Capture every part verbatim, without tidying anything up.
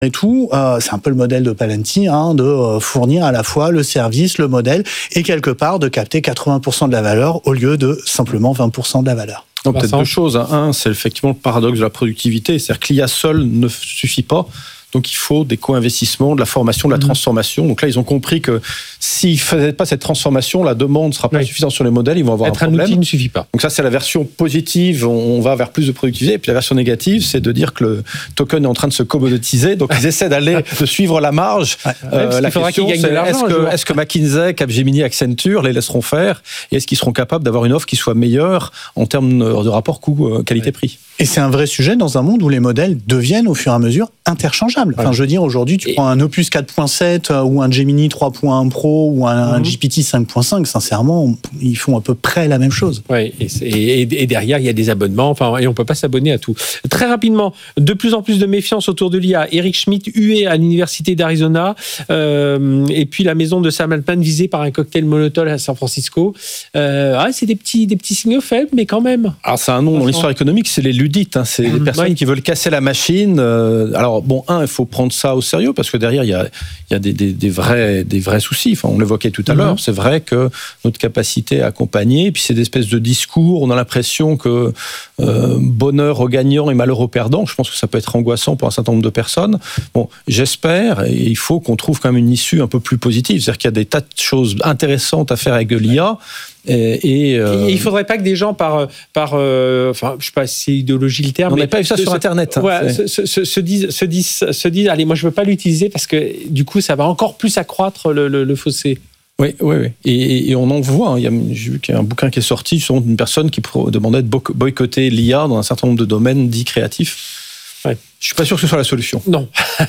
et tout, euh, c'est un peu le modèle de Palantir, hein, de euh, fournir à la fois le service, le modèle, et quelque part de capter quatre-vingts pour cent de la valeur au lieu de simplement vingt pour cent de la valeur. Non, peut-être deux choses. Un, c'est effectivement le paradoxe de la productivité, c'est-à-dire que l'I A seul ne suffit pas. Donc, il faut des co-investissements, de la formation, de la transformation. Donc là, ils ont compris que s'ils ne faisaient pas cette transformation, la demande ne sera pas oui. suffisante sur les modèles, ils vont avoir Être un problème. Être un outil ne suffit pas. Donc ça, c'est la version positive, on va vers plus de productivité. Et puis la version négative, c'est de dire que le token est en train de se commoditiser. Donc ils essaient d'aller, de suivre la marge. Ouais. Euh, la question, c'est est-ce que, est-ce que McKinsey, Capgemini, Accenture les laisseront faire? Et est-ce qu'ils seront capables d'avoir une offre qui soit meilleure en termes de rapport coût-qualité-prix? Et c'est un vrai sujet dans un monde où les modèles deviennent au fur et à mesure interchangeables. Enfin, ouais. je veux dire, aujourd'hui, tu prends un Opus quatre point sept ou un Gemini trois point un Pro ou un, mm-hmm. un G P T cinq point cinq, sincèrement, ils font à peu près la même chose. Oui, et, et, et derrière, il y a des abonnements, enfin, et on ne peut pas s'abonner à tout. Très rapidement, de plus en plus de méfiance autour de l'I A. Eric Schmidt, hué à l'Université d'Arizona, euh, et puis la maison de Sam Altman visée par un cocktail Molotov à San Francisco. Euh, ah, c'est des petits, des petits signaux faibles, mais quand même. Alors, c'est un nom dans l'histoire économique, c'est les ludites, hein, c'est les personnes oui. qui veulent casser la machine. Euh, alors, bon, un, il faut prendre ça au sérieux, parce que derrière, il y a, il y a des, des, des, vrais, des vrais soucis. Enfin, on l'évoquait tout à mm-hmm. l'heure. C'est vrai que notre capacité à accompagner, puis c'est des espèces de discours, on a l'impression que euh, bonheur aux gagnants et malheur aux perdants. Je pense que ça peut être angoissant pour un certain nombre de personnes. Bon, j'espère, et il faut qu'on trouve quand même une issue un peu plus positive. C'est-à-dire qu'il y a des tas de choses intéressantes à faire avec de l'I A. Et, et, euh... et il faudrait pas que des gens par par euh, enfin je sais pas si c'est idéologie le terme, on n'a pas eu ça se, sur internet hein, ouais, se, se, se, se disent se disent se disent allez moi je veux pas l'utiliser parce que du coup ça va encore plus accroître le, le, le fossé. Oui, oui, oui. Et, et on en voit. Hein. Il y a, j'ai vu qu'il y a un bouquin qui est sorti sur une personne qui demandait de boycotter l'I A dans un certain nombre de domaines dits créatifs. Ouais. Je suis pas sûr que ce soit la solution. Non.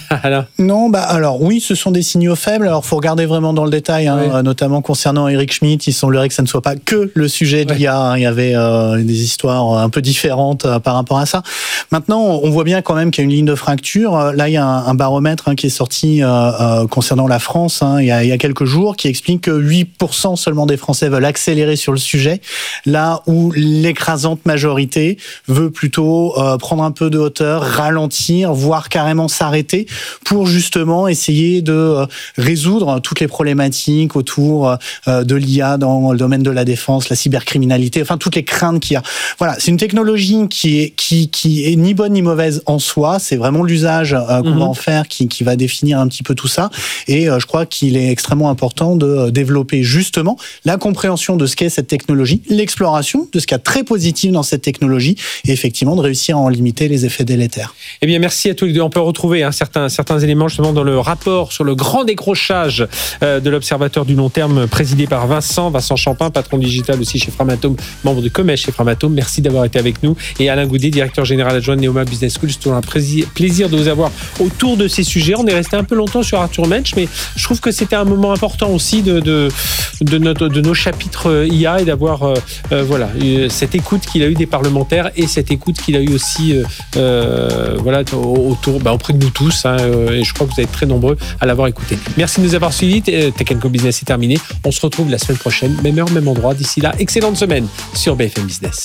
non, bah alors oui, ce sont des signaux faibles. Alors faut regarder vraiment dans le détail, hein, oui. notamment concernant Eric Schmidt. Il semblerait que ça ne soit pas que le sujet de l'I A. Hein. Il y avait euh, des histoires un peu différentes euh, par rapport à ça. Maintenant, on voit bien quand même qu'il y a une ligne de fracture. Là, il y a un, un baromètre hein, qui est sorti euh, euh, concernant la France hein, il, y a, il y a quelques jours, qui explique que huit pour cent seulement des Français veulent accélérer sur le sujet, là où l'écrasante majorité veut plutôt euh, prendre un peu de hauteur, ralentir, voire carrément s'arrêter pour justement essayer de euh, résoudre toutes les problématiques autour euh, de l'I A dans le domaine de la défense, la cybercriminalité, enfin toutes les craintes qu'il y a. Voilà, c'est une technologie qui est qui qui est ni bonne ni mauvaise en soi. C'est vraiment l'usage euh, qu'on mm-hmm. va en faire qui qui va définir un petit peu tout ça. Et euh, je crois qu'il est extrêmement important de euh, développer justement la compréhension de ce qu'est cette technologie, l'exploration de ce qu'il y a de très positif dans cette technologie, et effectivement de réussir à en limiter les effets délétères. Eh bien, merci à tous les deux. On peut retrouver hein, certains, certains éléments justement dans le rapport sur le grand décrochage euh, de l'Observateur du long terme présidé par Vincent, Vincent Champin, patron digital aussi chez Framatome, membre de Comesh chez Framatome. Merci d'avoir été avec nous. Et Alain Goudet, directeur général adjoint de Neoma Business School. C'est toujours un plaisir de vous avoir autour de ces sujets. On est resté un peu longtemps sur Arthur Mensch, mais je trouve que c'était un moment important aussi de, de, de, notre, de nos chapitres I A et d'avoir euh, euh, voilà, cette écoute qu'il a eu des parlementaires et cette écoute qu'il a eu aussi euh, euh, voilà, autour, bah, auprès de nous tous, hein, euh, et je crois que vous êtes très nombreux à l'avoir écouté. Merci de nous avoir suivis. Tech and Co Business est terminé. On se retrouve la semaine prochaine, même heure, même endroit. D'ici là, excellente semaine sur B F M Business.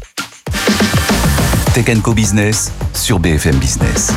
Tech and Co Business sur B F M Business.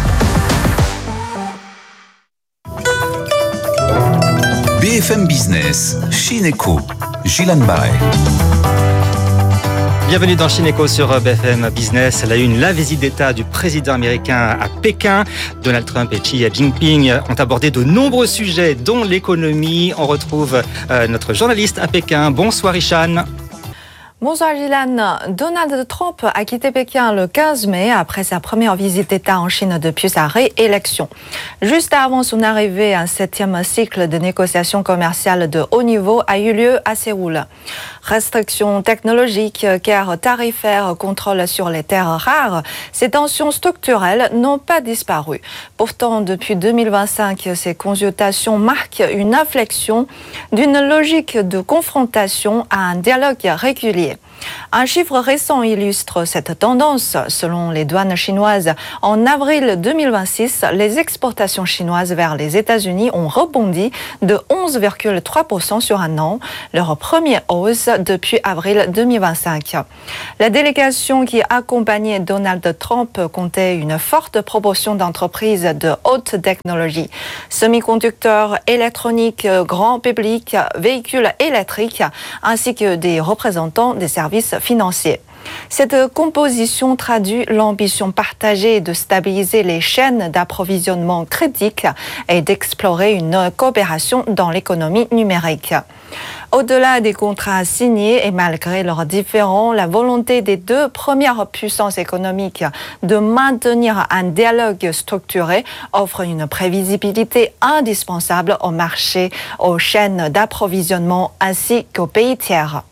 B F M Business, Chineco, Gilles Barret. Bienvenue dans Chineco sur B F M Business. La une, la visite d'État du président américain à Pékin. Donald Trump et Xi Jinping ont abordé de nombreux sujets, dont l'économie. On retrouve euh, notre journaliste à Pékin. Bonsoir Ishan. Bonsoir Gilles. Donald Trump a quitté Pékin le quinze mai après sa première visite d'État en Chine depuis sa réélection. Juste avant son arrivée, un septième cycle de négociations commerciales de haut niveau a eu lieu à Séoul. Restrictions technologiques, guerre tarifaire, contrôle sur les terres rares, ces tensions structurelles n'ont pas disparu. Pourtant, depuis deux mille vingt-cinq, ces consultations marquent une inflexion d'une logique de confrontation à un dialogue régulier. Un chiffre récent illustre cette tendance. Selon les douanes chinoises, en avril deux mille vingt-six, les exportations chinoises vers les États-Unis ont rebondi de onze virgule trois pour cent sur un an, leur première hausse depuis avril deux mille vingt-cinq. La délégation qui accompagnait Donald Trump comptait une forte proportion d'entreprises de haute technologie, semi-conducteurs, électroniques, grand public, véhicules électriques, ainsi que des représentants des services financiers. Cette composition traduit l'ambition partagée de stabiliser les chaînes d'approvisionnement critiques et d'explorer une coopération dans l'économie numérique. Au-delà des contrats signés et malgré leurs différends, la volonté des deux premières puissances économiques de maintenir un dialogue structuré offre une prévisibilité indispensable au marché, aux chaînes d'approvisionnement ainsi qu'aux pays tiers.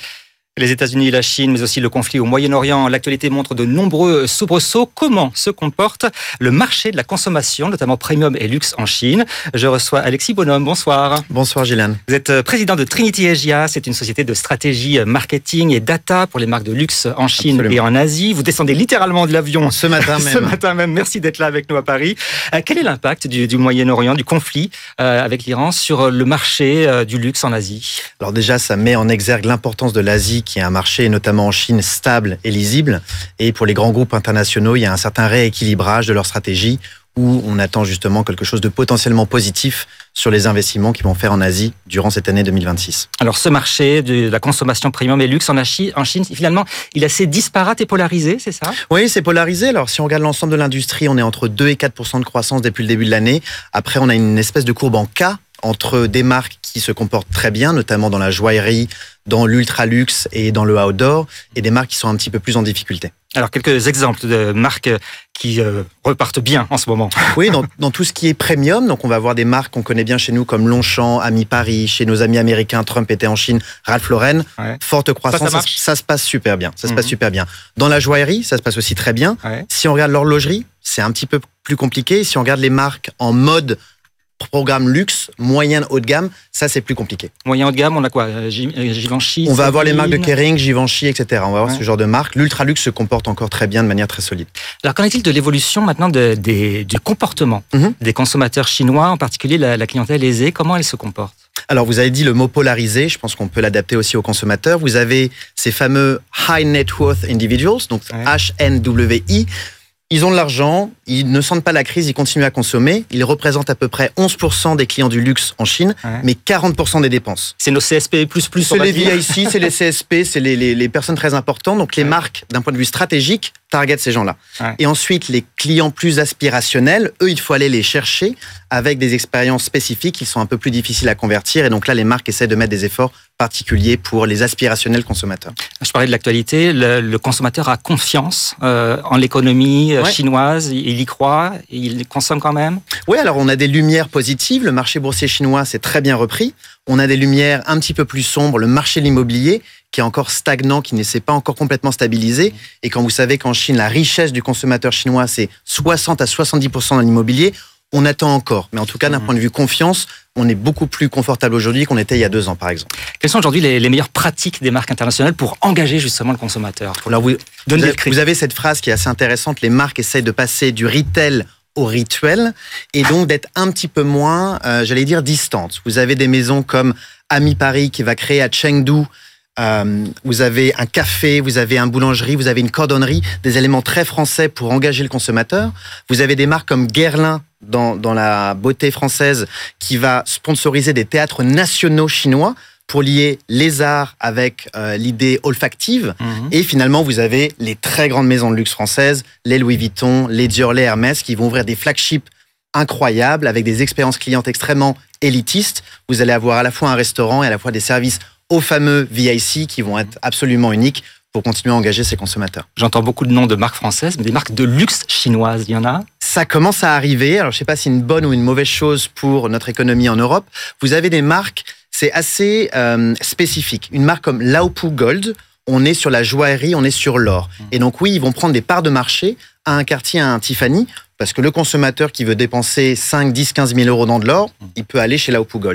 Les États-Unis et la Chine, mais aussi le conflit au Moyen-Orient, l'actualité montre de nombreux soubresauts. Comment se comporte le marché de la consommation, notamment premium et luxe en Chine? Je reçois Alexis Bonhomme, bonsoir. Bonsoir Gilles. Vous êtes président de Trinity Asia, c'est une société de stratégie marketing et data pour les marques de luxe en Chine Absolument. Et en Asie. Vous descendez littéralement de l'avion ce matin même. Ce matin même. Merci d'être là avec nous à Paris. Euh, quel est l'impact du, du Moyen-Orient, du conflit euh, avec l'Iran sur le marché euh, du luxe en Asie? Alors déjà, ça met en exergue l'importance de l'Asie, qui est un marché, notamment en Chine, stable et lisible. Et pour les grands groupes internationaux, il y a un certain rééquilibrage de leur stratégie où on attend justement quelque chose de potentiellement positif sur les investissements qu'ils vont faire en Asie durant cette année deux mille vingt-six. Alors ce marché de la consommation premium et luxe en Chine, en Chine finalement, il est assez disparate et polarisé, c'est ça? Oui, c'est polarisé. Alors si on regarde l'ensemble de l'industrie, on est entre deux et quatre pour cent de croissance depuis le début de l'année. Après, on a une espèce de courbe en K entre des marques qui se comportent très bien, notamment dans la joaillerie, dans l'ultra-luxe et dans le outdoor, et des marques qui sont un petit peu plus en difficulté. Alors, quelques exemples de marques qui euh, repartent bien en ce moment. Oui, dans, dans tout ce qui est premium, donc on va avoir des marques qu'on connaît bien chez nous, comme Longchamp, Ami Paris, chez nos amis américains, Trump était en Chine, Ralph Lauren, ouais. Forte croissance, ça, ça, ça, ça se passe super bien, ça mmh. se passe super bien. Dans la joaillerie, ça se passe aussi très bien. Ouais. Si on regarde l'horlogerie, c'est un petit peu plus compliqué. Si on regarde les marques en mode programme luxe, moyen haut de gamme, ça c'est plus compliqué. Moyen haut de gamme, on a quoi? Givenchy, on va avoir les marques de Kering, Givenchy, et cetera. On va avoir ouais. ce genre de marques. L'ultra luxe se comporte encore très bien, de manière très solide. Alors qu'en est-il de l'évolution maintenant de, de, du comportement mm-hmm. des consommateurs chinois, en particulier la, la clientèle aisée? Comment elle se comporte? Alors vous avez dit le mot polarisé, je pense qu'on peut l'adapter aussi aux consommateurs. Vous avez ces fameux High Net Worth Individuals, donc ouais. H N W I. Ils ont de l'argent, ils ne sentent pas la crise, ils continuent à consommer. Ils représentent à peu près onze pour cent des clients du luxe en Chine, ouais. mais quarante pour cent des dépenses. C'est nos C S P plus plus. C'est les V I C, c'est les C S P, c'est les, les, les personnes très importantes. Donc les ouais. marques, d'un point de vue stratégique, target ces gens-là. Ouais. Et ensuite, les clients plus aspirationnels, eux, il faut aller les chercher avec des expériences spécifiques qui sont un peu plus difficiles à convertir. Et donc là, les marques essaient de mettre des efforts particuliers pour les aspirationnels consommateurs. Je parlais de l'actualité. Le, le consommateur a confiance euh, en l'économie ouais. chinoise. Il y croit. Il consomme quand même. Oui, alors on a des lumières positives. Le marché boursier chinois s'est très bien repris. On a des lumières un petit peu plus sombres. Le marché de l'immobilier qui est encore stagnant, qui ne s'est pas encore complètement stabilisé. Et quand vous savez qu'en Chine, la richesse du consommateur chinois, c'est soixante à soixante-dix pour cent dans l'immobilier, on attend encore. Mais en tout cas, d'un point de vue confiance, on est beaucoup plus confortable aujourd'hui qu'on était il y a deux ans, par exemple. Quelles sont aujourd'hui les, les meilleures pratiques des marques internationales pour engager justement le consommateur? Alors vous, vous, avez, vous avez cette phrase qui est assez intéressante. Les marques essayent de passer du retail au rituel et donc d'être un petit peu moins, euh, j'allais dire, distantes. Vous avez des maisons comme Ami Paris qui va créer à Chengdu. Euh, vous avez un café, vous avez une boulangerie, vous avez une cordonnerie, des éléments très français pour engager le consommateur. Vous avez des marques comme Guerlain dans, dans la beauté française qui va sponsoriser des théâtres nationaux chinois pour lier les arts avec euh, l'idée olfactive. Mmh. Et finalement, vous avez les très grandes maisons de luxe françaises, les Louis Vuitton, les Dior, les Hermès, qui vont ouvrir des flagships incroyables avec des expériences clientes extrêmement élitistes. Vous allez avoir à la fois un restaurant et à la fois des services aux fameux V I C qui vont être absolument uniques pour continuer à engager ces consommateurs. J'entends beaucoup de noms de marques françaises, mais des marques de luxe chinoises, il y en a? Ça commence à arriver. Alors, je ne sais pas si c'est une bonne ou une mauvaise chose pour notre économie en Europe. Vous avez des marques, c'est assez euh, spécifique. Une marque comme Laopu Gold, on est sur la joaillerie, on est sur l'or. Mmh. Et donc oui, ils vont prendre des parts de marché à un Cartier, à un Tiffany, parce que le consommateur qui veut dépenser cinq, dix, quinze mille euros dans de l'or, mmh. il peut aller chez Laopu Gold.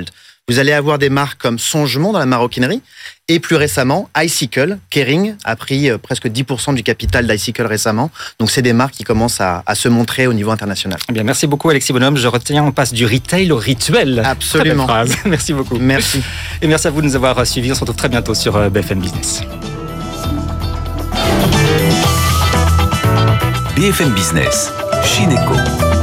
Vous allez avoir des marques comme Songemont dans la maroquinerie et plus récemment, Icicle. Kering a pris presque dix pour cent du capital d'Icicle récemment. Donc, c'est des marques qui commencent à, à se montrer au niveau international. Eh bien, merci beaucoup, Alexis Bonhomme. Je retiens, on passe du retail au rituel. Absolument. Très belle phrase. Merci beaucoup. Merci. Et merci à vous de nous avoir suivis. On se retrouve très bientôt sur B F M Business. B F M Business, Chineco.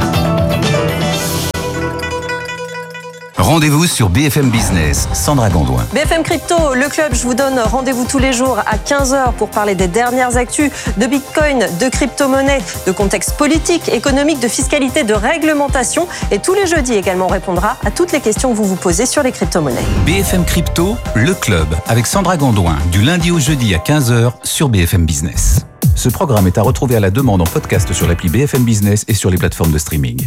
Rendez-vous sur B F M Business, Sandra Gondouin. B F M Crypto, le club, je vous donne rendez-vous tous les jours à quinze heures pour parler des dernières actus de Bitcoin, de crypto-monnaie, de contexte politique, économique, de fiscalité, de réglementation. Et tous les jeudis également, on répondra à toutes les questions que vous vous posez sur les crypto-monnaies. B F M Crypto, le club, avec Sandra Gondouin, du lundi au jeudi à quinze heures sur B F M Business. Ce programme est à retrouver à la demande en podcast sur l'appli B F M Business et sur les plateformes de streaming.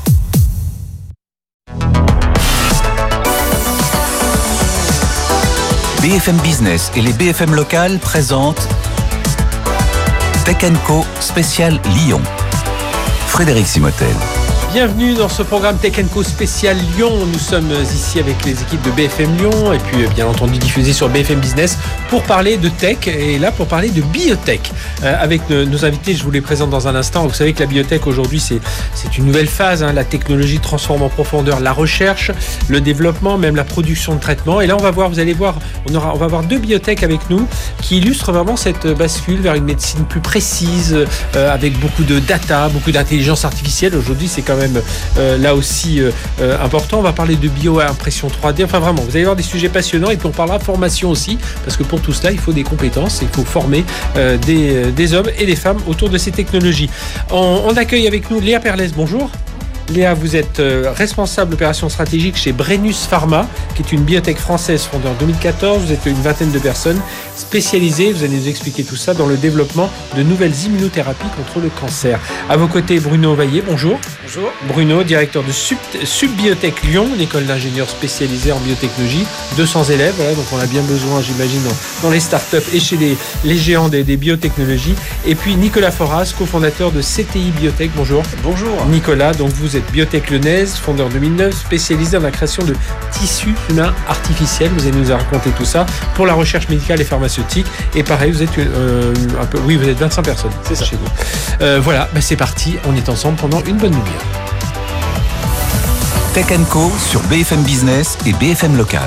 B F M Business et les B F M locales présentent Tech and Co spécial Lyon. Frédéric Simotel. Bienvenue dans ce programme Tech and Co spécial Lyon. Nous sommes ici avec les équipes de B F M Lyon et puis bien entendu diffusé sur B F M Business pour parler de tech et là pour parler de biotech. Euh, avec nos invités, je vous les présente dans un instant. Vous savez que la biotech aujourd'hui c'est, c'est une nouvelle phase. Hein. La technologie transforme en profondeur la recherche, le développement, même la production de traitements. Et là on va voir, vous allez voir, on, aura, on va voir deux biotech avec nous qui illustrent vraiment cette bascule vers une médecine plus précise euh, avec beaucoup de data, beaucoup d'intelligence artificielle. Aujourd'hui c'est quand même Euh, là aussi euh, euh, important. On va parler de bio-impression trois D. Enfin vraiment, vous allez voir des sujets passionnants et puis on parlera formation aussi parce que pour tout cela, il faut des compétences et il faut former euh, des, des hommes et des femmes autour de ces technologies. On, on accueille avec nous Léa Perlès. Bonjour. Léa, vous êtes euh, responsable opération stratégique chez Brennus Pharma, qui est une biotech française fondée en deux mille quatorze. Vous êtes une vingtaine de personnes spécialisées, vous allez nous expliquer tout ça, dans le développement de nouvelles immunothérapies contre le cancer. À vos côtés, Bruno Vaillé, bonjour. Bonjour. Bruno, directeur de Sub, Subbiotech Lyon, une école d'ingénieurs spécialisée en biotechnologie. deux cents élèves, voilà, donc on a bien besoin, j'imagine, dans, dans les startups et chez les, les géants des, des biotechnologies. Et puis Nicolas Foras, cofondateur de C T I Biotech. Bonjour. Bonjour. Nicolas, donc vous êtes biotech lyonnaise, fondée en deux mille neuf, spécialisée dans la création de tissus humains artificiels. Vous allez nous raconter tout ça pour la recherche médicale et pharmaceutique. Et pareil, vous êtes euh, un peu, oui, vous êtes vingt-cinq personnes. C'est ça. Chez vous. Euh, voilà, bah c'est parti. On est ensemble pendant une bonne demi-heure. Tech and Co sur B F M Business et B F M Local.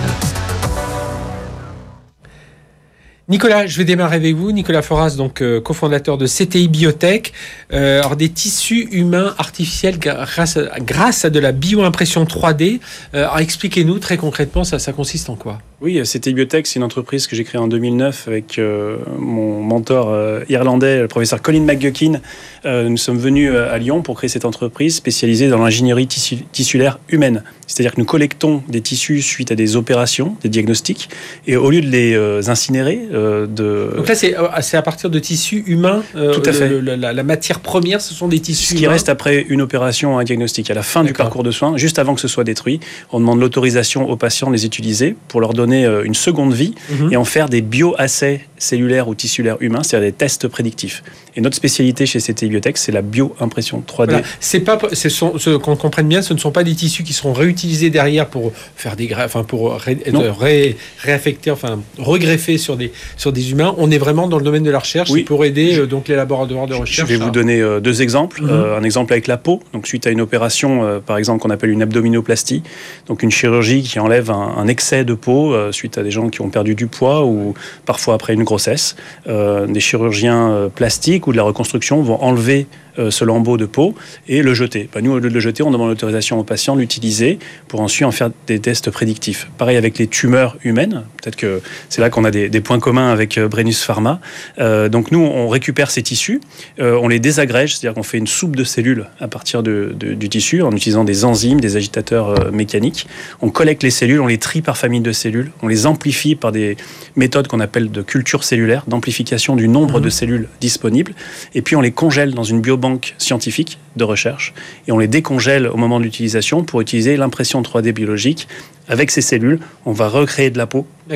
Nicolas, je vais démarrer avec vous. Nicolas Foras, donc euh, cofondateur de C T I Biotech. Euh, alors des tissus humains artificiels grâce à, grâce à de la bio-impression trois D. Euh, alors expliquez-nous très concrètement, ça, ça consiste en quoi ? Oui, C T I Biotech, c'est une entreprise que j'ai créée en deux mille neuf avec euh, mon mentor euh, irlandais, le professeur Colin McGuckin. Euh, nous sommes venus à Lyon pour créer cette entreprise spécialisée dans l'ingénierie tissu- tissulaire humaine. C'est-à-dire que nous collectons des tissus suite à des opérations, des diagnostics, et au lieu de les euh, incinérer, euh, de... Donc là, c'est, c'est à partir de tissus humains. Euh, Tout à fait. Le, le, la, la matière première, ce sont des tissus Ce qui humains. reste après une opération, un diagnostic, à la fin D'accord. du parcours de soins, juste avant que ce soit détruit, on demande l'autorisation aux patients de les utiliser pour leur donner une seconde vie Mhm. et en faire des bioassays cellulaires ou tissulaires humains, c'est-à-dire des tests prédictifs. Et notre spécialité chez C T I Biotech, c'est la bio-impression trois D. Voilà. C'est pas, ce sont, ce, qu'on comprenne bien, ce ne sont pas des tissus qui seront réutilisés derrière pour faire des greffes, enfin pour ré, Non. ré, réaffecter, enfin regreffer sur des sur des humains. On est vraiment dans le domaine de la recherche, Oui. c'est pour aider euh, donc les laboratoires de Je recherche. vais vous donner euh, deux exemples. Mhm. Euh, un exemple avec la peau. Donc, suite à une opération, euh, par exemple, qu'on appelle une abdominoplastie, donc une chirurgie qui enlève un, un excès de peau euh, suite à des gens qui ont perdu du poids ou parfois après une grossesse. Euh, des chirurgiens euh, plastiques ou de la reconstruction vont enlever euh, ce lambeau de peau et le jeter. Ben, nous, au lieu de le jeter, on demande l'autorisation aux patients de l'utiliser pour ensuite en faire des tests prédictifs. Pareil avec les tumeurs humaines. Peut-être que c'est là qu'on a des, des points communs avec euh, Brennus Pharma. Euh, donc nous, on récupère ces tissus, euh, on les désagrège, c'est-à-dire qu'on fait une soupe de cellules à partir de, de, du tissu en utilisant des enzymes, des agitateurs euh, mécaniques. On collecte les cellules, on les trie par famille de cellules, on les amplifie par des méthodes qu'on appelle de culture cellulaire, d'amplification du nombre mmh. de cellules disponibles, et puis on les congèle dans une biobanque scientifique de recherche, et on les décongèle au moment de l'utilisation pour utiliser l'impression trois D biologique. Avec ces cellules, on va recréer de la peau. D'accord.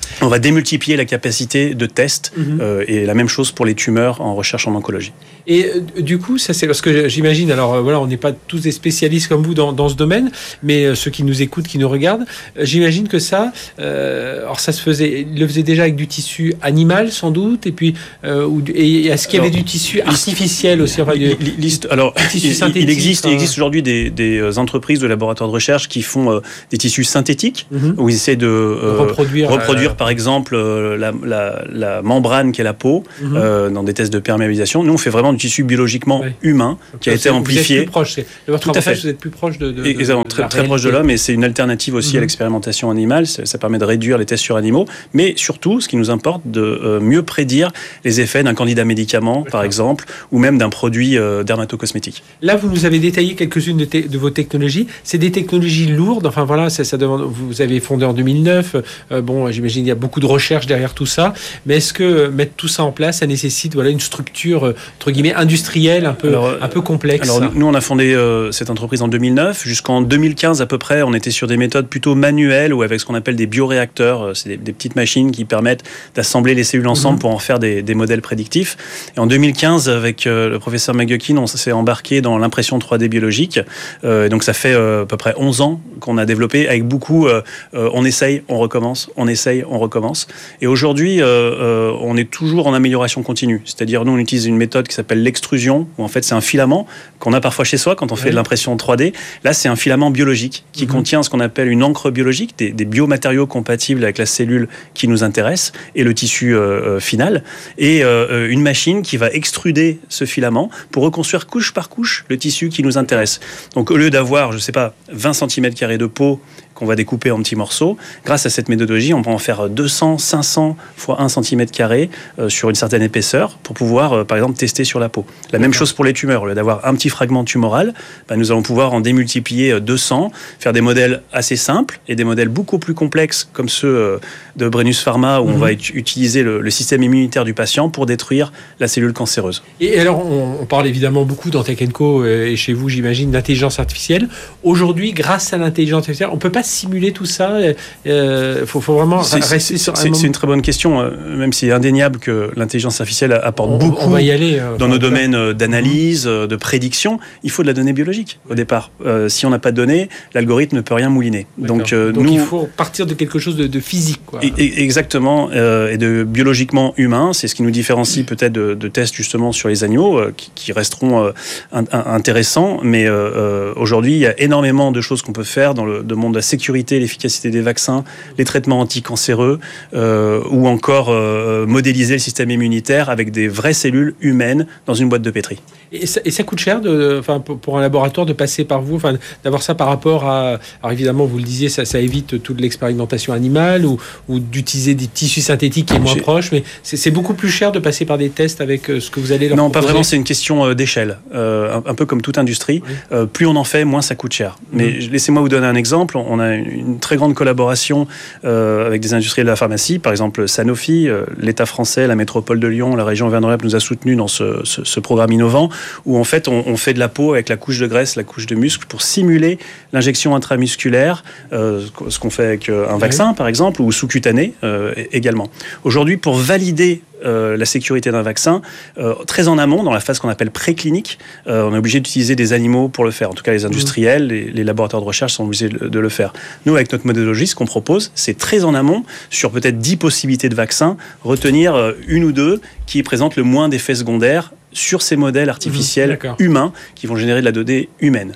On va démultiplier la capacité de test mmh. euh, et la même chose pour les tumeurs en recherche en oncologie. Et euh, du coup, ça c'est parce que j'imagine, alors euh, voilà, on n'est pas tous des spécialistes comme vous dans, dans ce domaine, mais euh, ceux qui nous écoutent, qui nous regardent, euh, j'imagine que ça, euh, alors ça se faisait, il le faisait déjà avec du tissu animal sans doute, et puis euh, ou, et est-ce qu'il y avait alors, du tissu artificiel aussi, enfin, du, liste, alors du tissu synthétique, il existe, hein. il existe aujourd'hui des, des entreprises de laboratoires de recherche qui font euh, des tissus synthétiques mmh. où ils essaient de euh, reproduire, reproduire euh, par exemple euh, la, la, la membrane qu'est la peau mmh. euh, dans des tests de perméabilisation. Nous, on fait vraiment du tissu biologiquement ouais. humain donc, qui a été amplifié. Vous êtes plus proche, c'est, votre Tout à fait. Vous êtes plus proche de, de, de, Exactement, de très, très proche de l'homme, et c'est une alternative aussi mmh. à l'expérimentation animale. Ça, ça permet de réduire les tests sur animaux, mais surtout, ce qui nous importe, de euh, mieux prédire les effets d'un candidat médicament, D'accord. par exemple, ou même d'un produit euh, dermatocosmétique. Là, vous nous avez détaillé quelques-unes de, te- de vos technologies. C'est des technologies lourdes. Enfin voilà, ça, ça demande. Vous avez fondé en deux mille neuf. Euh, bon, j'imagine il y a beaucoup de recherche derrière tout ça. Mais est-ce que mettre tout ça en place, ça nécessite voilà une structure euh, entre guillemets industrielle un peu alors, un peu complexe? Alors nous, on a fondé euh, cette entreprise en deux mille neuf. Jusqu'en deux mille quinze à peu près, on était sur des méthodes plutôt manuelles ou avec ce qu'on appelle des bioréacteurs. C'est des, des petites machines qui permettent d'assembler les cellules ensemble mmh. pour en faire des, des modèles prédictifs. Et en deux mille quinze, avec euh, le professeur McGuckin, on s'est embarqué dans l'impression trois D biologique. Euh, donc ça fait euh, à peu près onze ans qu'on a développé avec beaucoup. Euh, euh, on essaye, on recommence, on essaye, on recommence. Et aujourd'hui, euh, euh, on est toujours en amélioration continue. C'est-à-dire, nous, on utilise une méthode qui s'appelle l'extrusion, où en fait, c'est un filament qu'on a parfois chez soi quand on fait oui. de l'impression trois D. Là, c'est un filament biologique qui mmh. contient ce qu'on appelle une encre biologique, des, des biomatériaux compatibles avec la cellule qui nous intéresse et le tissu euh, final. Et euh, une machine qui va extruder ce filament pour reconstruire couche par couche le tissu qui nous intéresse. Donc, au lieu d'avoir, je ne sais pas, vingt centimètres carrés de peau qu'on va découper en petits morceaux, grâce à cette méthodologie, on peut en faire deux cents, cinq cents fois un centimètre carré euh, sur une certaine épaisseur pour pouvoir, euh, par exemple, tester sur la peau. La même chose pour les tumeurs. Au lieu d'avoir un petit fragment tumoral, bah, nous allons pouvoir en démultiplier deux cents, faire des modèles assez simples et des modèles beaucoup plus complexes comme ceux euh, de Brennus Pharma où mmh. on va ut- utiliser le, le système immunitaire du patient pour détruire la cellule cancéreuse. Et alors, on, on parle évidemment beaucoup dans Tech and Co et chez vous, j'imagine, d'intelligence artificielle. Aujourd'hui, grâce à l'intelligence artificielle, on peut pas simuler tout ça. Il euh, faut, faut vraiment c'est, rester c'est, sur c'est, un c'est une très bonne question, euh, même si c'est indéniable que l'intelligence artificielle apporte on, beaucoup on va y aller, euh, dans nos domaines euh, d'analyse, euh, de prédiction. Il faut de la donnée biologique au départ. Euh, si on n'a pas de données, l'algorithme ne peut rien mouliner. Donc, euh, Donc nous, il faut partir de quelque chose de, de physique. Quoi. Et, et, exactement, euh, et de biologiquement humain. C'est ce qui nous différencie peut-être de, de tests justement sur les animaux, euh, qui, qui resteront euh, un, un, intéressants. Mais euh, aujourd'hui, il y a énormément de choses qu'on peut faire dans le, le monde de la sécurité, l'efficacité des vaccins, les traitements anticancéreux, euh, ou encore euh, modéliser le système immunitaire avec des vraies cellules humaines dans une boîte de pétri. Et ça, et ça coûte cher de, enfin, pour un laboratoire de passer par vous, enfin, d'avoir ça par rapport à... Alors évidemment, vous le disiez, ça, ça évite toute l'expérimentation animale ou, ou d'utiliser des tissus synthétiques qui est moins J'ai... proche, mais c'est, c'est beaucoup plus cher de passer par des tests avec ce que vous allez leur Non, proposer. pas vraiment, c'est une question d'échelle. Euh, un, un peu comme toute industrie. Oui. Euh, plus on en fait, moins ça coûte cher. Mais mmh. laissez-moi vous donner un exemple. On a une très grande collaboration euh, avec des industriels de la pharmacie, par exemple Sanofi, euh, l'État français, la métropole de Lyon, la région Auvergne-Rhône-Alpes nous a soutenus dans ce, ce, ce programme innovant où en fait on, on fait de la peau avec la couche de graisse, la couche de muscle pour simuler l'injection intramusculaire, euh, ce qu'on fait avec un vaccin oui. par exemple, ou sous-cutané euh, également. Aujourd'hui, pour valider Euh, la sécurité d'un vaccin, euh, très en amont, dans la phase qu'on appelle préclinique, euh, on est obligé d'utiliser des animaux pour le faire. En tout cas, les industriels, les, les laboratoires de recherche sont obligés de, de le faire. Nous, avec notre méthodologie, ce qu'on propose, c'est très en amont, sur peut-être dix possibilités de vaccins, retenir euh, une ou deux qui présentent le moins d'effets secondaires sur ces modèles artificiels mmh, humains qui vont générer de la donnée humaine.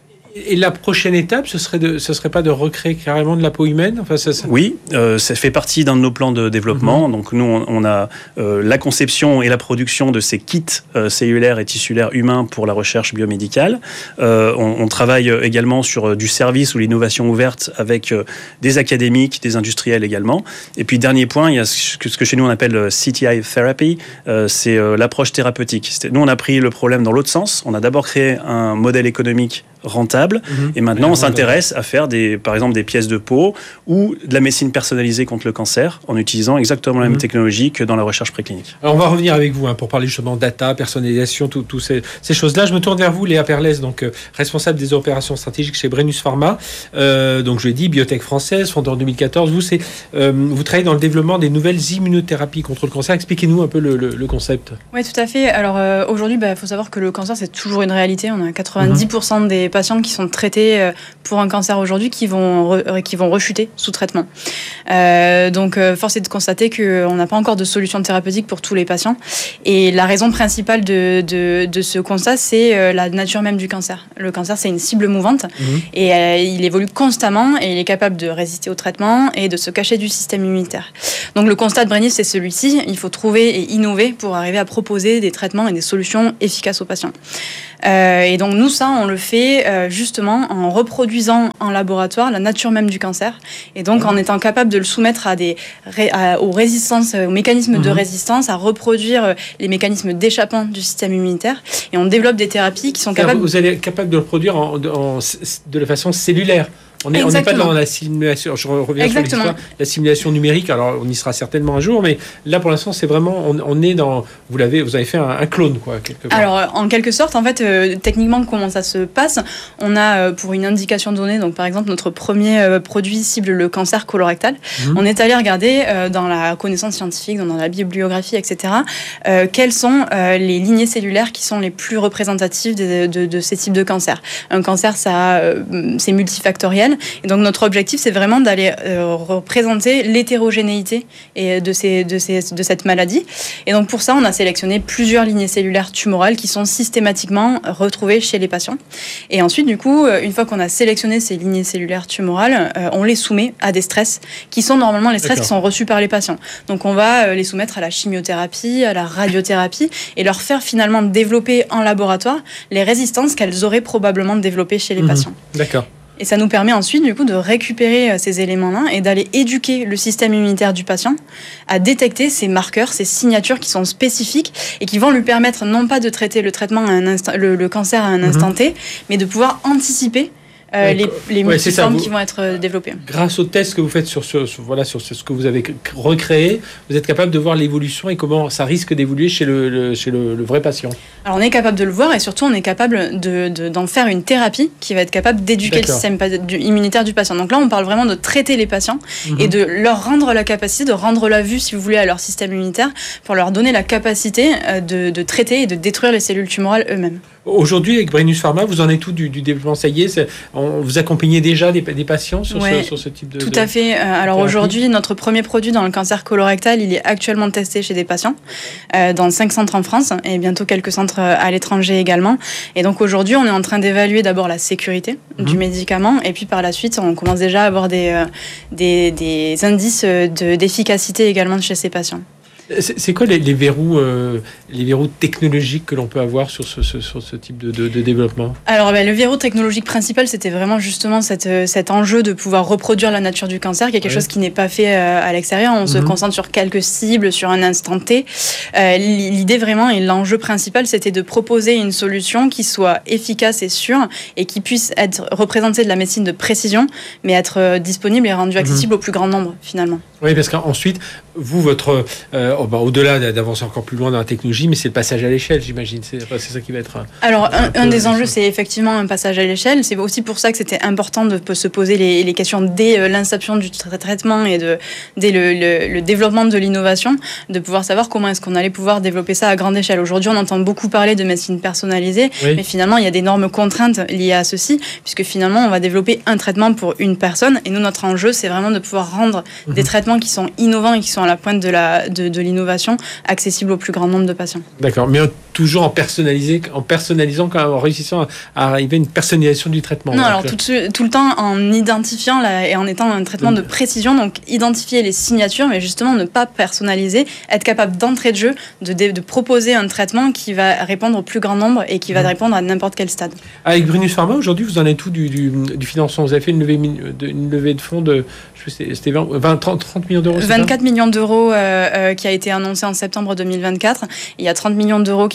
Et la prochaine étape, ce serait de, ce serait pas de recréer carrément de la peau humaine, enfin, ça, ça... Oui, euh, ça fait partie d'un de nos plans de développement. Mm-hmm. Donc nous, on, on a euh, la conception et la production de ces kits euh, cellulaires et tissulaires humains pour la recherche biomédicale. Euh, on, on travaille également sur euh, du service ou l'innovation ouverte avec euh, des académiques, des industriels également. Et puis dernier point, il y a ce que, ce que chez nous on appelle C T I therapy, euh, c'est euh, l'approche thérapeutique. C'est, nous, on a pris le problème dans l'autre sens. On a d'abord créé un modèle économique rentable. Mmh. Et maintenant, on s'intéresse à faire des, par exemple des pièces de peau ou de la médecine personnalisée contre le cancer en utilisant exactement la même mmh. technologie que dans la recherche préclinique. Alors, on va revenir avec vous hein, pour parler justement data, personnalisation, toutes tout ces, ces choses-là. Je me tourne vers vous, Léa Perlez, donc euh, responsable des opérations stratégiques chez Brennus Pharma. Euh, donc, je l'ai dit, biotech française, fondée en deux mille quatorze. Vous, c'est, euh, vous travaillez dans le développement des nouvelles immunothérapies contre le cancer. Expliquez-nous un peu le, le, le concept. Oui, tout à fait. Alors, euh, aujourd'hui, il bah, faut savoir que le cancer, c'est toujours une réalité. On a quatre-vingt-dix pour cent mmh. des patients qui sont traités euh, pour un cancer aujourd'hui qui vont, re, qui vont rechuter sous traitement. Euh, donc, euh, force est de constater qu'on n'a pas encore de solution thérapeutique pour tous les patients. Et la raison principale de, de, de ce constat, c'est euh, la nature même du cancer. Le cancer, c'est une cible mouvante mmh. et euh, il évolue constamment et il est capable de résister au traitement et de se cacher du système immunitaire. Donc, le constat de Brennus, c'est celui-ci. Il faut trouver et innover pour arriver à proposer des traitements et des solutions efficaces aux patients. Euh, et donc nous, ça, on le fait euh, justement en reproduisant en laboratoire la nature même du cancer et donc mmh. en étant capable de le soumettre à des, à, aux résistances, aux mécanismes mmh. de résistance, à reproduire les mécanismes d'échappement du système immunitaire et on développe des thérapies qui sont capables... Vous allez être capable de le produire en, en, de la façon cellulaire. On n'est pas dans la simulation, je reviens Exactement. sur l'histoire, la simulation numérique, alors on y sera certainement un jour, mais là pour l'instant c'est vraiment, on, on est dans, vous l'avez, vous avez fait un, un clone quoi, quelque part. Alors en quelque sorte, en fait, euh, techniquement comment ça se passe, on a euh, pour une indication donnée, donc par exemple notre premier euh, produit cible le cancer colorectal, mmh. on est allé regarder euh, dans la connaissance scientifique, dans la bibliographie, et cetera, euh, quelles sont euh, les lignées cellulaires qui sont les plus représentatives de, de, de ces types de cancers. Un cancer, ça, euh, c'est multifactoriel. Et donc notre objectif, c'est vraiment d'aller euh, représenter l'hétérogénéité et de, ces, de, ces, de cette maladie. Et donc pour ça, on a sélectionné plusieurs lignées cellulaires tumorales qui sont systématiquement retrouvées chez les patients. Et ensuite, du coup, une fois qu'on a sélectionné ces lignées cellulaires tumorales, euh, on les soumet à des stress qui sont normalement les stress D'accord. qui sont reçus par les patients. Donc on va euh, les soumettre à la chimiothérapie, à la radiothérapie et leur faire finalement développer en laboratoire les résistances qu'elles auraient probablement développées chez les mmh. patients. D'accord. Et ça nous permet ensuite, du coup, de récupérer ces éléments-là et d'aller éduquer le système immunitaire du patient à détecter ces marqueurs, ces signatures qui sont spécifiques et qui vont lui permettre non pas de traiter le traitement à un instant, le, le cancer à un instant mmh. T, mais de pouvoir anticiper Euh, les, les ouais, multiformes qui vont être développées. Grâce aux tests que vous faites sur ce, sur, voilà, sur ce que vous avez recréé, vous êtes capable de voir l'évolution et comment ça risque d'évoluer chez le, le, chez le, le vrai patient. Alors on est capable de le voir et surtout on est capable de, de, d'en faire une thérapie qui va être capable d'éduquer D'accord. le système immunitaire du patient. Donc là on parle vraiment de traiter les patients mmh. et de leur rendre la capacité, de rendre la vue si vous voulez à leur système immunitaire pour leur donner la capacité de, de traiter et de détruire les cellules tumorales eux-mêmes. Aujourd'hui, avec Brennus Pharma, vous en êtes tout du, du développement. Ça y est, c'est, on, vous accompagnez déjà des, des patients sur, ouais, ce, sur ce type de... Tout à fait. Euh, alors thérapie. Aujourd'hui, notre premier produit dans le cancer colorectal, il est actuellement testé chez des patients euh, dans cinq centres en France et bientôt quelques centres à l'étranger également. Et donc aujourd'hui, on est en train d'évaluer d'abord la sécurité mmh. du médicament et puis par la suite, on commence déjà à avoir des, euh, des, des indices de, d'efficacité également chez ces patients. C'est, c'est quoi les, les verrous, euh, les verrous technologiques que l'on peut avoir sur ce, ce, sur ce type de, de, de développement ? Alors, ben, le verrou technologique principal, c'était vraiment justement cette, cet enjeu de pouvoir reproduire la nature du cancer, qui est quelque ouais. chose qui n'est pas fait euh, à l'extérieur. On mm-hmm. se concentre sur quelques cibles, sur un instant T. Euh, l'idée vraiment et l'enjeu principal, c'était de proposer une solution qui soit efficace et sûre et qui puisse être représentée de la médecine de précision, mais être euh, disponible et rendue accessible mm-hmm. au plus grand nombre, finalement. Oui, parce qu'ensuite, vous, votre euh, oh, bah, au-delà d'avancer encore plus loin dans la technologie, mais c'est le passage à l'échelle, j'imagine. C'est, c'est ça qui va être. Un, Alors, un, un, un des enjeux, c'est effectivement un passage à l'échelle. C'est aussi pour ça que c'était important de se poser les, les questions dès euh, l'inception du tra- traitement et de, dès le, le, le développement de l'innovation, de pouvoir savoir comment est-ce qu'on allait pouvoir développer ça à grande échelle. Aujourd'hui, on entend beaucoup parler de médecine personnalisée, oui. mais finalement, il y a d'énormes contraintes liées à ceci, puisque finalement, on va développer un traitement pour une personne. Et nous, notre enjeu, c'est vraiment de pouvoir rendre mmh. des traitements qui sont innovants et qui sont à la pointe de, la, de, de l'innovation accessibles au plus grand nombre de patients. D'accord, mais toujours en, personnalisé, en personnalisant, quand même, en réussissant à arriver à une personnalisation du traitement. Non, alors tout, tout le temps en identifiant la, et en étant un traitement de précision, donc identifier les signatures, mais justement ne pas personnaliser, être capable d'entrée de jeu, de, de, de proposer un traitement qui va répondre au plus grand nombre et qui va mmh. répondre à n'importe quel stade. Avec Brennus Pharma, aujourd'hui, vous en êtes tout du, du, du financement. Vous avez fait une levée de, une levée de fonds de, je sais, c'était vingt, vingt, trente, trente millions d'euros. vingt-quatre millions d'euros euh, euh, qui a été annoncé en septembre deux mille vingt-quatre. Il y a trente millions d'euros qui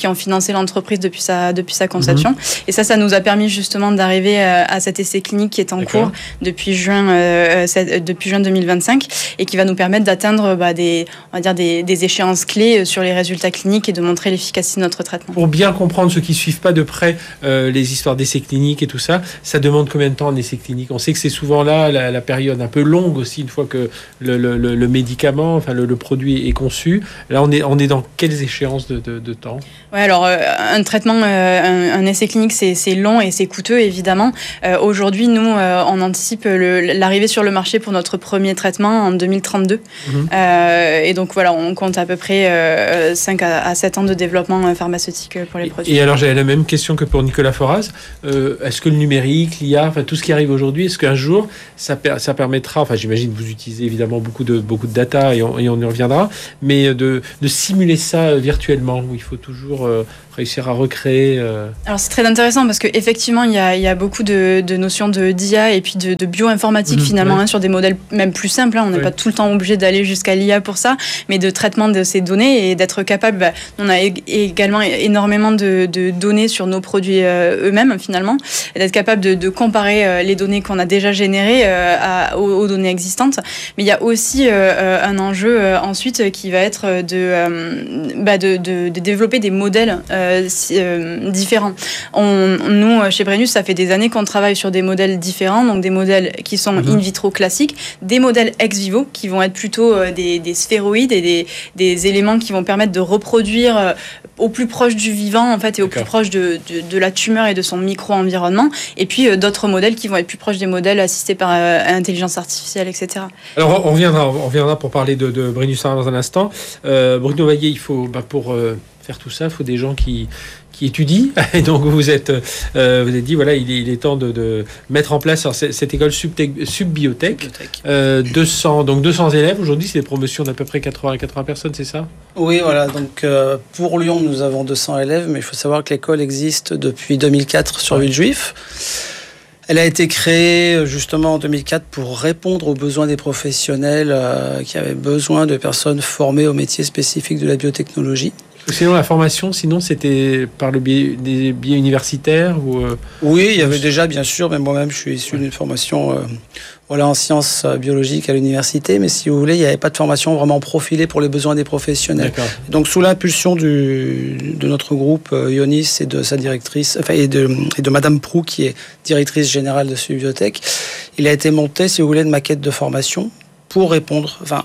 ont financé l'entreprise depuis sa, depuis sa conception. Mmh. Et ça, ça nous a permis justement d'arriver à cet essai clinique qui est en D'accord. cours depuis juin, euh, depuis juin deux mille vingt-cinq et qui va nous permettre d'atteindre bah, des, on va dire des, des échéances clés sur les résultats cliniques et de montrer l'efficacité de notre traitement. Pour bien comprendre ceux qui ne suivent pas de près euh, les histoires d'essais cliniques et tout ça, ça demande combien de temps en essai clinique? On sait que c'est souvent là la, la période un peu longue aussi, une fois que le, le, le médicament, enfin le, le produit est conçu. Là, on est, on est dans quelles échéances de, de, de temps? Ouais, alors euh, un traitement, euh, un, un essai clinique, c'est, c'est long et c'est coûteux, évidemment. Euh, aujourd'hui, nous, euh, on anticipe le, l'arrivée sur le marché pour notre premier traitement en deux mille trente-deux. Mmh. Euh, et donc, voilà, on compte à peu près euh, cinq à sept ans de développement pharmaceutique pour les produits. Et alors, j'avais la même question que pour Nicolas Foras. Euh, est-ce que le numérique, l'I A, enfin, tout ce qui arrive aujourd'hui, est-ce qu'un jour, ça, per- ça permettra, enfin, j'imagine que vous utilisez évidemment beaucoup de, beaucoup de data et on, et on y reviendra, mais de, de simuler ça virtuellement, où il faut toujours euh, réussir à recréer euh... Alors, c'est très intéressant parce qu'effectivement, il y a, il y a beaucoup de, de notions de d'I A et puis de, de bioinformatique, mmh, finalement, ouais. hein, sur des modèles même plus simples. Hein. On n'est ouais. pas tout le temps obligé d'aller jusqu'à l'I A pour ça, mais de traitement de ces données et d'être capable... Bah, on a également énormément de, de données sur nos produits euh, eux-mêmes, finalement, et d'être capable de, de comparer euh, les données qu'on a déjà générées euh, à, aux, aux données existantes. Mais il y a aussi euh, un enjeu euh, ensuite qui va être de, euh, bah, de, de, de développer des modèles euh, si, euh, différents. On, nous, chez Brennus, ça fait des années qu'on travaille sur des modèles différents, donc des modèles qui sont mmh. in vitro classiques, des modèles ex vivo qui vont être plutôt euh, des, des sphéroïdes et des, des éléments qui vont permettre de reproduire euh, au plus proche du vivant en fait et au D'accord. plus proche de, de, de la tumeur et de son micro-environnement, et puis euh, d'autres modèles qui vont être plus proches des modèles assistés par euh, intelligence artificielle, et cetera. Alors on reviendra, on reviendra pour parler de, de Brennus dans un instant. Euh, Bruno Vaillé, il faut bah, pour euh, faire tout ça, il faut des gens qui qui étudient, et donc vous êtes, euh, vous êtes dit voilà, il est, il est temps de, de mettre en place alors, cette école Subbiotech. Euh, deux cents donc deux cents élèves aujourd'hui, c'est des promotions d'à peu près quatre-vingts à quatre-vingts personnes, c'est ça? Oui, voilà. Donc euh, pour Lyon, nous avons deux cents élèves, mais il faut savoir que l'école existe depuis deux mille quatre sur Villejuif. Elle a été créée justement en deux mille quatre pour répondre aux besoins des professionnels euh, qui avaient besoin de personnes formées aux métiers spécifiques de la biotechnologie. Sinon, la formation, sinon, c'était par le biais des biais universitaires ou euh... Oui, il y avait déjà, bien sûr, mais moi-même, je suis issu ouais. d'une formation euh, voilà, en sciences biologiques à l'université, mais si vous voulez, il n'y avait pas de formation vraiment profilée pour les besoins des professionnels. D'accord. Donc, sous l'impulsion du, de notre groupe, euh, Ionis, et de sa directrice, enfin, et de, et de Madame Prou, qui est directrice générale de Subbiotech, il a été monté, si vous voulez, une maquette de formation pour répondre... Enfin,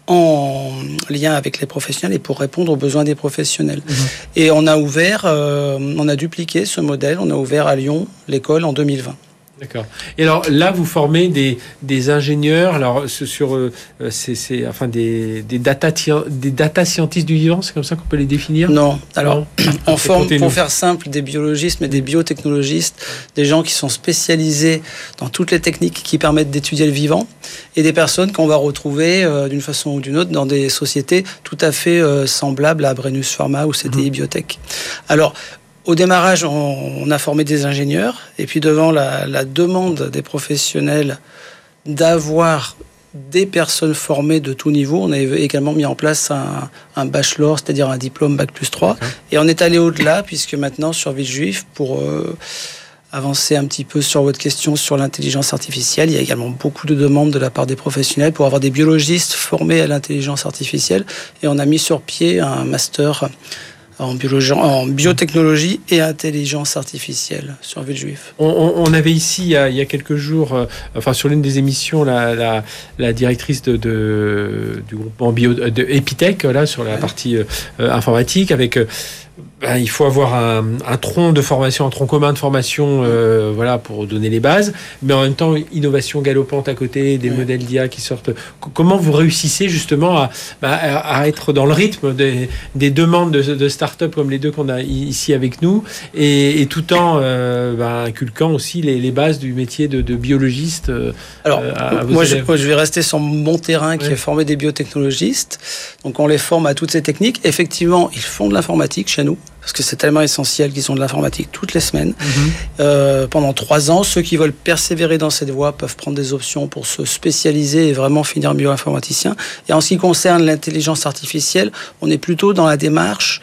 en lien avec les professionnels et pour répondre aux besoins des professionnels. Mmh. Et on a ouvert, euh, on a dupliqué ce modèle, on a ouvert à Lyon l'école en deux mille vingt. D'accord. Et alors là, vous formez des, des ingénieurs, alors sur euh, c'est, c'est enfin des, des data des data scientists du vivant, c'est comme ça qu'on peut les définir? Non. Alors non. on forme, pour faire simple, des biologistes, mais des biotechnologistes, des gens qui sont spécialisés dans toutes les techniques qui permettent d'étudier le vivant, et des personnes qu'on va retrouver euh, d'une façon ou d'une autre dans des sociétés tout à fait euh, semblables à Brennus Pharma ou C T I mmh. Biotech. Alors au démarrage, on a formé des ingénieurs, et puis devant la, la demande des professionnels d'avoir des personnes formées de tout niveau, on a également mis en place un, un bachelor, c'est-à-dire un diplôme bac plus trois, okay. Et on est allé au-delà, puisque maintenant, sur Villejuif, pour euh, avancer un petit peu sur votre question sur l'intelligence artificielle, il y a également beaucoup de demandes de la part des professionnels pour avoir des biologistes formés à l'intelligence artificielle, et on a mis sur pied un master en, biologie, en biotechnologie et intelligence artificielle sur Villejuif. On, on, on avait ici, il y, a, il y a quelques jours, euh, enfin sur l'une des émissions, la, la, la directrice de, de, du groupement bio, de Epitech, là, sur la ouais. partie euh, informatique, avec... Euh, Ben, il faut avoir un, un tronc de formation, un tronc commun de formation, euh, voilà, pour donner les bases, mais en même temps, innovation galopante à côté, des oui. modèles d'I A qui sortent. Comment vous réussissez justement à, à, à être dans le rythme des, des demandes de, de start-up comme les deux qu'on a ici avec nous, et, et tout en euh, ben, inculquant aussi les, les bases du métier de, de biologiste. Euh, Alors, à moi, je, je vais rester sur mon terrain qui ouais. est formé des biotechnologistes. Donc, on les forme à toutes ces techniques. Effectivement, ils font de l'informatique chez nous, parce que c'est tellement essentiel qu'ils ont de l'informatique toutes les semaines. Mmh. Euh, pendant trois ans, ceux qui veulent persévérer dans cette voie peuvent prendre des options pour se spécialiser et vraiment finir bioinformaticien. Et en ce qui concerne l'intelligence artificielle, on est plutôt dans la démarche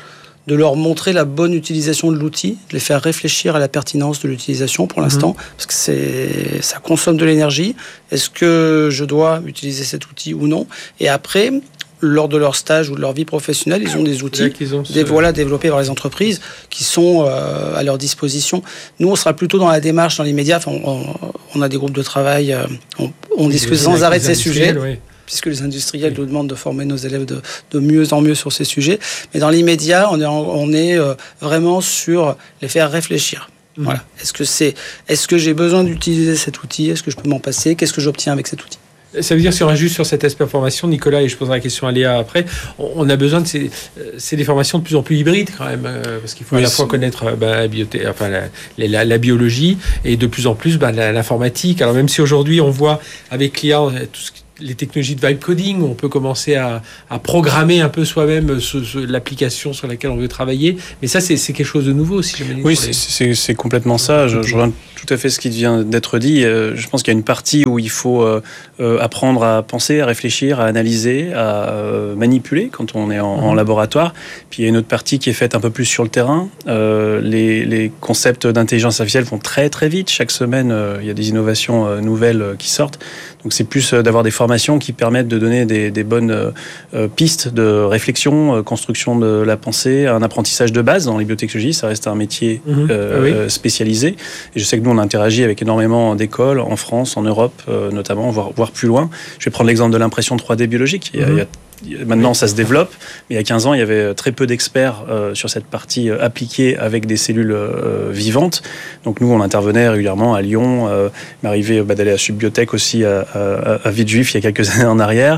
de leur montrer la bonne utilisation de l'outil, de les faire réfléchir à la pertinence de l'utilisation pour l'instant, mmh. parce que c'est, ça consomme de l'énergie. Est-ce que je dois utiliser cet outil ou non ? Et après, lors de leur stage ou de leur vie professionnelle, ils ont des outils ont ce... des, voilà, développés par les entreprises qui sont euh, à leur disposition. Nous, on sera plutôt dans la démarche, dans les médias. Enfin, on, on a des groupes de travail, euh, on, on discute sans arrêt de ces sujets. Oui. Puisque les industriels oui. nous demandent de former nos élèves de, de mieux en mieux sur ces sujets. Mais dans l'immédiat, on est, on est euh, vraiment sur les faire réfléchir. Mmh. Voilà. Est-ce que c'est, est-ce que j'ai besoin d'utiliser cet outil ? Est-ce que je peux m'en passer ? Qu'est-ce que j'obtiens avec cet outil ? Ça veut dire, si on reste juste sur cet aspect formation, Nicolas, et je poserai la question à Léa après, on a besoin de ces, c'est des formations de plus en plus hybrides quand même, parce qu'il faut oui, à la fois connaître bah, la, biothé- enfin, la, la, la biologie et de plus en plus bah, la, l'informatique. Alors même si aujourd'hui on voit avec l'I A tout ce qui les technologies de vibe coding, on peut commencer à, à programmer un peu soi-même ce, ce, l'application sur laquelle on veut travailler. Mais ça, c'est, c'est quelque chose de nouveau aussi. Oui, c'est, c'est, c'est complètement ça. Je, je rejoins tout à fait ce qui vient d'être dit. Je pense qu'il y a une partie où il faut euh, apprendre à penser, à réfléchir, à analyser, à euh, manipuler quand on est en, mmh. en laboratoire. Puis il y a une autre partie qui est faite un peu plus sur le terrain. Euh, les, les concepts d'intelligence artificielle vont très très vite. Chaque semaine, euh, il y a des innovations euh, nouvelles euh, qui sortent. Donc c'est plus euh, d'avoir des formations qui permettent de donner des, des bonnes euh, pistes de réflexion, euh, construction de la pensée, un apprentissage de base dans les biotechnologies. Ça reste un métier mmh. euh, oui. spécialisé. Et je sais que nous, on interagit avec énormément d'écoles en France, en Europe euh, notamment, voire, voire plus loin. Je vais prendre l'exemple de l'impression trois D biologique. Il y a, mmh. il y a Maintenant, ça se développe, mais il y a quinze ans, il y avait très peu d'experts euh, sur cette partie euh, appliquée avec des cellules euh, vivantes. Donc nous, on intervenait régulièrement à Lyon. Euh, il m'arrivait bah, d'aller à Subbiotech aussi à, à, à Villejuif il y a quelques années en arrière,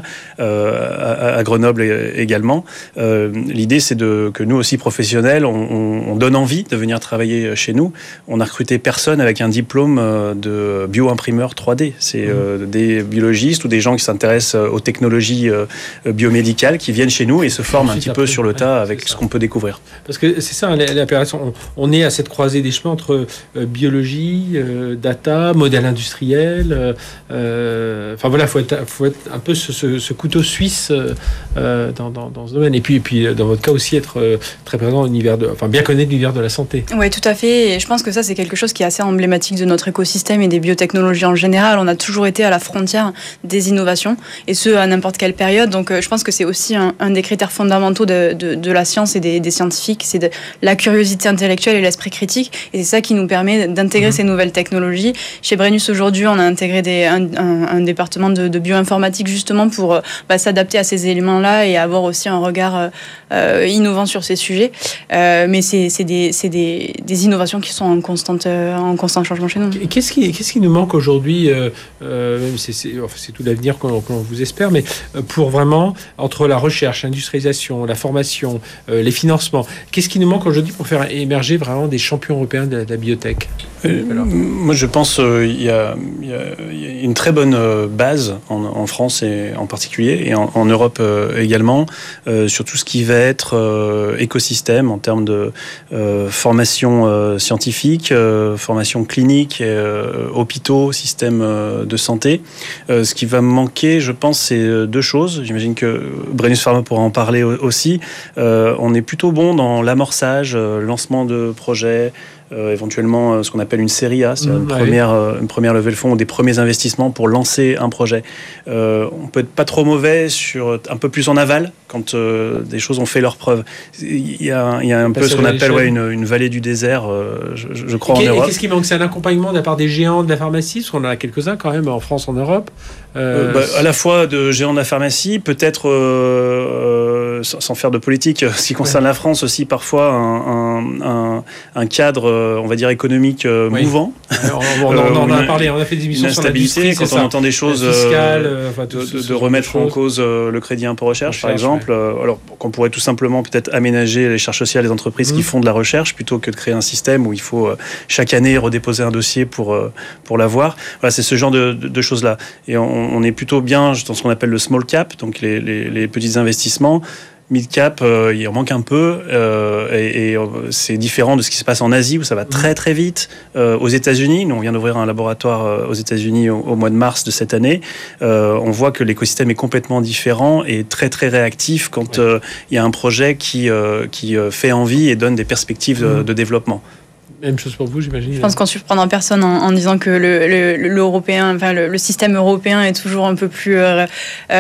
euh, à, à Grenoble également. Euh, l'idée, c'est de, que nous aussi, professionnels, on, on, on donne envie de venir travailler chez nous. On a recruté personne avec un diplôme de bio-imprimeur trois D. C'est euh, des biologistes ou des gens qui s'intéressent aux technologies euh, biomédicales médicales qui viennent chez nous et se forment un petit peu sur le tas avec ce qu'on peut découvrir. Parce que c'est ça, l'opération. On est à cette croisée des chemins entre euh, biologie, euh, data, modèle industriel. Euh, enfin voilà, il faut être, faut être un peu ce, ce, ce couteau suisse euh, dans, dans, dans ce domaine. Et puis, et puis, dans votre cas aussi, être euh, très présent dans l'univers de, enfin bien connaître l'univers de la santé. Oui, tout à fait. Et je pense que ça, c'est quelque chose qui est assez emblématique de notre écosystème et des biotechnologies en général. On a toujours été à la frontière des innovations, et ce, à n'importe quelle période. Donc, je pense que c'est aussi un, un des critères fondamentaux de, de, de la science et des, des scientifiques, c'est de la curiosité intellectuelle et l'esprit critique, et c'est ça qui nous permet d'intégrer mmh. ces nouvelles technologies. Chez Brennus aujourd'hui, on a intégré des, un, un, un département de, de bioinformatique justement pour bah, s'adapter à ces éléments-là et avoir aussi un regard euh, innovant sur ces sujets. Euh, mais c'est, c'est, des, c'est des, des innovations qui sont en, constante, en constant changement chez nous. Qu'est-ce qui, qu'est-ce qui nous manque aujourd'hui euh, euh, même c'est, c'est, enfin, c'est tout l'avenir qu'on, qu'on vous espère, mais pour vraiment entre la recherche, l'industrialisation, la formation, euh, les financements. Qu'est-ce qui nous manque aujourd'hui pour faire émerger vraiment des champions européens de la, de la biotech ? euh, Moi, je pense qu'il euh, y, y, y a une très bonne base en, en France et en particulier, et en, en Europe euh, également, euh, sur tout ce qui va être euh, écosystème en termes de euh, formation euh, scientifique, euh, formation clinique, euh, hôpitaux, système euh, de santé. Euh, ce qui va manquer, je pense, c'est deux choses. J'imagine que Brennus Pharma pourra en parler aussi. Euh, on est plutôt bon dans l'amorçage, euh, lancement de projets, euh, éventuellement euh, ce qu'on appelle une série A, c'est-à-dire mmh, une, ouais. première, euh, une première levée de fonds ou des premiers investissements pour lancer un projet. Euh, on peut être pas trop mauvais sur un peu plus en aval quand euh, des choses ont fait leurs preuves. Il y a, il y a un peu ce qu'on appelle ouais, une, une vallée du désert, euh, je, je crois, et en Europe. Et qu'est-ce qui manque ? C'est un accompagnement de la part des géants de la pharmacie, parce qu'on en a quelques-uns quand même en France, en Europe. Euh, euh, bah, à la fois de géants de la pharmacie, peut-être euh, euh, sans, sans faire de politique, ce qui concerne ouais. la France aussi, parfois un, un, un, un cadre, on va dire, économique euh, oui. mouvant. Alors, on, on, on en a parlé, on a fait des émissions sur l'industrie, quand on ça. entend des choses fiscales, euh, enfin, de, de, de remettre en cause euh, le crédit impôt recherche, recherche par exemple. Ouais. Euh, alors qu'on pourrait tout simplement peut-être aménager les charges sociales des entreprises mmh. qui font de la recherche plutôt que de créer un système où il faut euh, chaque année redéposer un dossier pour, euh, pour l'avoir. Voilà, c'est ce genre de, de, de choses-là. Et on, on est plutôt bien dans ce qu'on appelle le small cap, donc les, les, les petits investissements. mid-cap, euh, il en manque un peu, euh, et, et c'est différent de ce qui se passe en Asie où ça va très très vite. Euh, aux États-Unis, nous on vient d'ouvrir un laboratoire aux États-Unis au, au mois de mars de cette année. Euh, on voit que l'écosystème est complètement différent et très très réactif quand il ouais. euh, y a un projet qui euh, qui fait envie et donne des perspectives de, de développement. Même chose pour vous, j'imagine. Je pense qu'on ne surprendra personne en, en disant que le, le, l'européen, enfin le, le système européen est toujours un peu plus euh,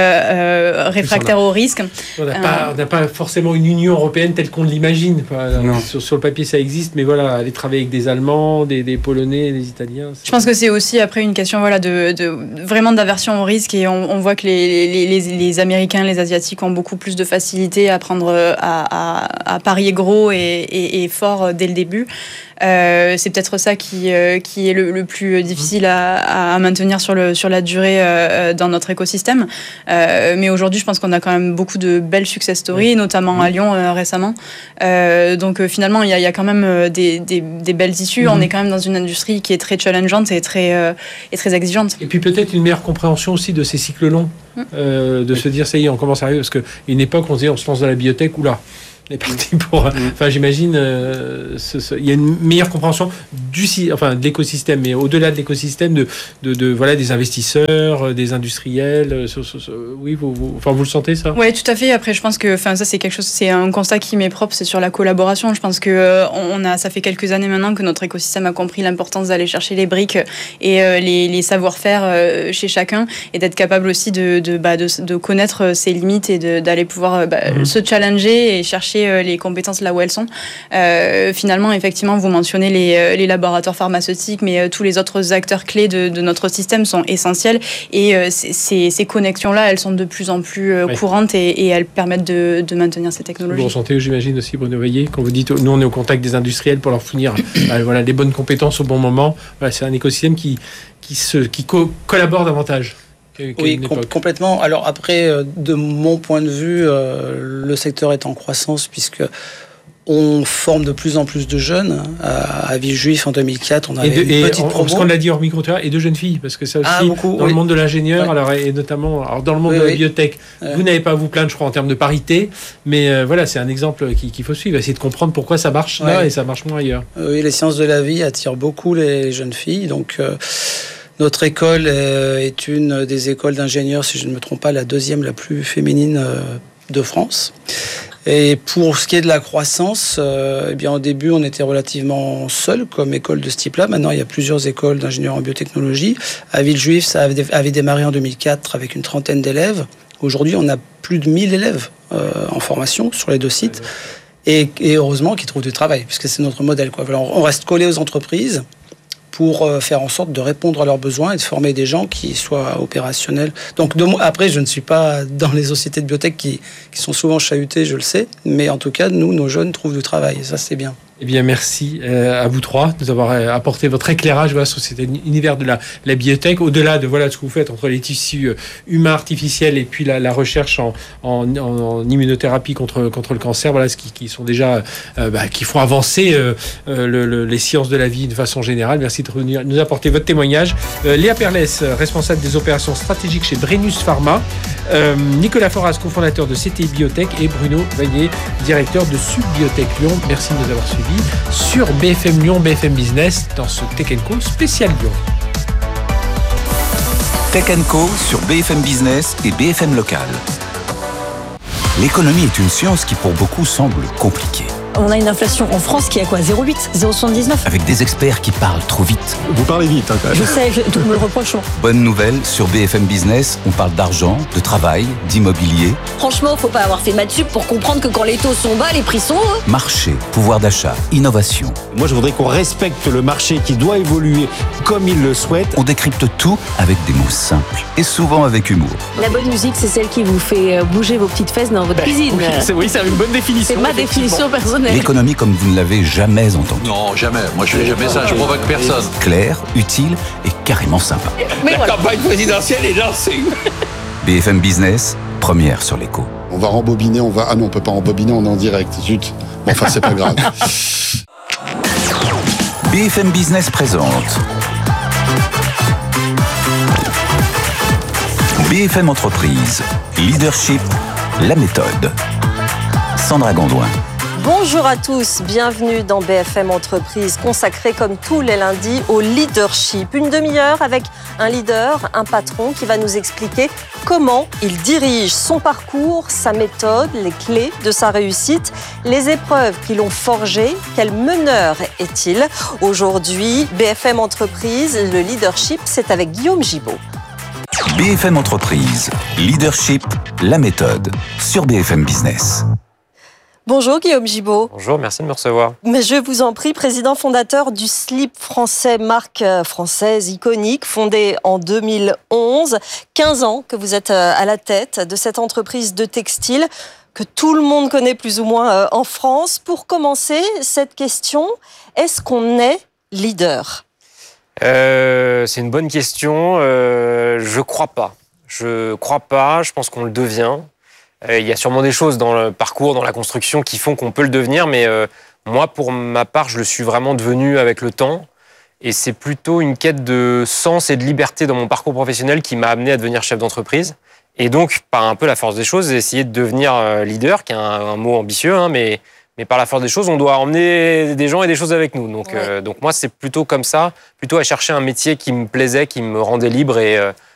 euh, réfractaire au risque. On n'a pas, euh, pas forcément une Union européenne telle qu'on l'imagine. Enfin, sur, sur le papier, ça existe, mais voilà, aller travailler avec des Allemands, des, des Polonais, des Italiens. Je pense que c'est aussi après une question voilà, de, de, vraiment d'aversion au risque, et on, on voit que les, les, les, les Américains, les Asiatiques ont beaucoup plus de facilité à prendre, à, à, à parier gros et, et, et fort dès le début. Euh, c'est peut-être ça qui, euh, qui est le, le plus difficile à, à maintenir sur, le, sur la durée euh, dans notre écosystème. Euh, mais aujourd'hui, je pense qu'on a quand même beaucoup de belles success stories, notamment à Lyon euh, récemment. Euh, donc euh, finalement, il y, y a quand même des, des, des belles issues. Mm-hmm. On est quand même dans une industrie qui est très challengeante et très, euh, et très exigeante. Et puis peut-être une meilleure compréhension aussi de ces cycles longs, mm. euh, de oui. se dire, ça y est, on commence à arriver. Parce qu'à une époque, on se disait, on se lance dans la biotech, oula. On est parti pour. Mmh. Enfin, j'imagine, euh, ce, ce, il y a une meilleure compréhension du, enfin, de l'écosystème, mais au-delà de l'écosystème, de, de, de voilà, des investisseurs, des industriels. Ce, ce, ce, oui, vous, vous, enfin, vous le sentez ça ? Oui, tout à fait. Après, je pense que, enfin, ça c'est quelque chose, c'est un constat qui m'est propre, c'est sur la collaboration. Je pense que euh, on a, ça fait quelques années maintenant que notre écosystème a compris l'importance d'aller chercher les briques et euh, les, les savoir-faire euh, chez chacun, et d'être capable aussi de, de, bah, de, de connaître ses limites et de, d'aller pouvoir bah, mmh. se challenger et chercher les compétences là où elles sont. Euh, finalement, effectivement, vous mentionnez les, les laboratoires pharmaceutiques, mais euh, tous les autres acteurs clés de, de notre système sont essentiels, et euh, ces, ces connexions-là, elles sont de plus en plus euh, oui. courantes, et, et elles permettent de, de maintenir ces technologies. Vous ressentez, j'imagine aussi, Bruno Veillé, quand vous dites, nous on est au contact des industriels pour leur fournir euh, voilà, les bonnes compétences au bon moment. Voilà, c'est un écosystème qui, qui, se, qui co- collabore davantage. Oui, com- complètement. Alors après, de mon point de vue, euh, le secteur est en croissance puisque on forme de plus en plus de jeunes. À, à Villejuif, en deux mille quatre, on avait et de, une petite on, promo. Ce qu'on a dit hors micro, et de jeunes filles, parce que ça aussi, ah, beaucoup, dans oui. le monde de l'ingénieur, ouais. alors, et notamment alors dans le monde oui, de la oui. biotech, ouais. vous n'avez pas à vous plaindre, je crois, en termes de parité, mais euh, voilà, c'est un exemple qu'il, qu'il faut suivre, essayer de comprendre pourquoi ça marche ouais. là et ça marche moins ailleurs. Oui, les sciences de la vie attirent beaucoup les jeunes filles, donc... Euh, Notre école est une des écoles d'ingénieurs, si je ne me trompe pas, la deuxième la plus féminine de France. Et pour ce qui est de la croissance, euh, eh bien, au début, on était relativement seul comme école de ce type-là. Maintenant, il y a plusieurs écoles d'ingénieurs en biotechnologie. À Villejuif, ça avait, avait démarré en deux mille quatre avec une trentaine d'élèves. Aujourd'hui, on a plus de mille élèves euh, en formation sur les deux sites. Et, et heureusement qu'ils trouvent du travail, puisque c'est notre modèle, quoi. Alors, on reste collé aux entreprises pour faire en sorte de répondre à leurs besoins et de former des gens qui soient opérationnels. Donc de, après, je ne suis pas dans les sociétés de biotech qui, qui sont souvent chahutées, je le sais, mais en tout cas, nous, nos jeunes trouvent du travail, et ça, c'est bien. Eh bien, merci euh, à vous trois de nous avoir apporté votre éclairage voilà, sur cet univers de la, la biotech, au-delà de voilà, ce que vous faites entre les tissus humains artificiels et puis la, la recherche en, en, en immunothérapie contre, contre le cancer, voilà, ce qui, qui sont déjà, euh, bah, qui font avancer euh, le, le, les sciences de la vie de façon générale. Merci de nous apporter votre témoignage. Euh, Léa Perlès, responsable des opérations stratégiques chez Brennus Pharma, euh, Nicolas Foras, cofondateur de C T I Biotech, et Bruno Veillé, directeur de Subbiotech Lyon. Merci de nous avoir suivis sur B F M Lyon, B F M Business, dans ce Tech and Co spécial Lyon. Tech and Co sur B F M Business et B F M Local. L'économie est une science qui pour beaucoup semble compliquée. On a une inflation en France qui est à quoi zéro virgule huit, zéro virgule soixante-dix-neuf. Avec des experts qui parlent trop vite. Vous parlez vite, hein, quand même. Je sais, je, tout me le reproche. Bonne nouvelle, sur B F M Business, on parle d'argent, de travail, d'immobilier. Franchement, faut pas avoir fait maths sup pour comprendre que quand les taux sont bas, les prix sont hauts. Marché, pouvoir d'achat, innovation. Moi, je voudrais qu'on respecte le marché qui doit évoluer comme il le souhaite. On décrypte tout avec des mots simples et souvent avec humour. La bonne musique, c'est celle qui vous fait bouger vos petites fesses dans votre ben, cuisine. Oui, c'est, oui, c'est une bonne définition. C'est ma définition personnelle. L'économie comme vous ne l'avez jamais entendue. Non, jamais. Moi, je fais jamais ça. Je provoque personne. Claire, utile et carrément sympa. Mais La voilà. campagne présidentielle est lancée. B F M Business, première sur l'écho. On va rembobiner, on va... Ah non, on peut pas rembobiner, on est en direct. Zut. Bon, enfin, c'est pas grave. B F M Business présente B F M Entreprise, Leadership, la méthode. Sandra Gondouin. Bonjour à tous, bienvenue dans B F M Entreprise, consacrée comme tous les lundis au leadership. Une demi-heure avec un leader, un patron qui va nous expliquer comment il dirige son parcours, sa méthode, les clés de sa réussite, les épreuves qui l'ont forgé. Quel meneur est-il ? Aujourd'hui, B F M Entreprise, le leadership, c'est avec Guillaume Gibaud. B F M Entreprise, leadership, la méthode, sur B F M Business. Bonjour Guillaume Gibaud. Bonjour, merci de me recevoir. Mais je vous en prie, président fondateur du slip français, marque française iconique, fondée en deux mille onze. quinze ans que vous êtes à la tête de cette entreprise de textile que tout le monde connaît plus ou moins en France. Pour commencer, cette question, est-ce qu'on est leader ? euh, C'est une bonne question. Euh, je crois pas. Je crois pas. Je pense qu'on le devient. Euh, il y a sûrement des choses dans le parcours, dans la construction qui font qu'on peut le devenir, mais euh, moi, pour ma part, je le suis vraiment devenu avec le temps. Et c'est plutôt une quête de sens et de liberté dans mon parcours professionnel qui m'a amené à devenir chef d'entreprise. Et donc, par un peu la force des choses, j'ai essayé de devenir leader, qui est un, un mot ambitieux, hein, mais, mais par la force des choses, on doit emmener des gens et des choses avec nous. Donc, ouais. euh, donc moi, c'est plutôt comme ça, plutôt à chercher un métier qui me plaisait, qui me rendait libre et, euh,